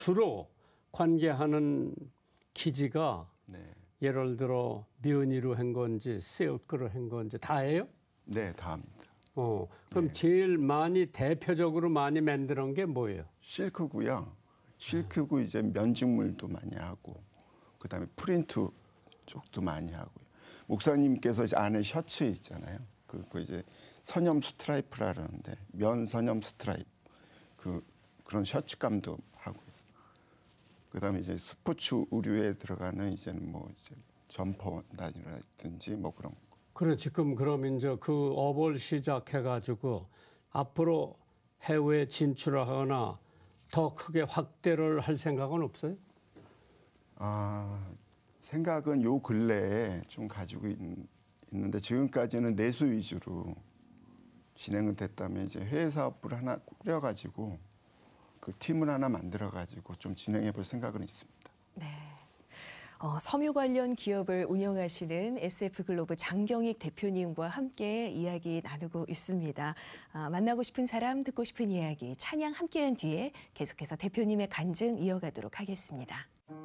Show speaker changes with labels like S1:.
S1: 주로 관계하는 기지가
S2: 네.
S1: 예를 들어 면으로 한 건지 silk로 한 건지 다 해요?
S2: 네, 다 합니다.
S1: 그럼
S2: 네.
S1: 제일 많이 대표적으로 많이 만드는 게 뭐예요?
S2: 실크고요. 실크고 이제 면직물도 많이 하고 그다음에 프린트 쪽도 많이 하고요. 목사님께서 이제 안에 셔츠 있잖아요. 그거 이제 선염 스트라이프라 그러는데 면 선염 스트라이프 그런 셔츠감도 하고요. 그다음에 이제 스포츠 의류에 들어가는 이제는 뭐 이제 점퍼라든지 뭐 그런 거.
S1: 그래 지금 그럼 이제 그 업을 시작해가지고 앞으로 해외 진출을 하거나 더 크게 확대를 할 생각은 없어요?
S2: 생각은 요 근래에 좀 가지고 있는데 지금까지는 내수 위주로 진행은 됐다면 이제 해외 사업부를 하나 꾸려가지고 그 팀을 하나 만들어가지고 좀 진행해 볼 생각은 있습니다.
S3: 네. 섬유 관련 기업을 운영하시는 SF글로벌 장경익 대표님과 함께 이야기 나누고 있습니다. 만나고 싶은 사람, 듣고 싶은 이야기, 찬양 함께한 뒤에 계속해서 대표님의 간증 이어가도록 하겠습니다.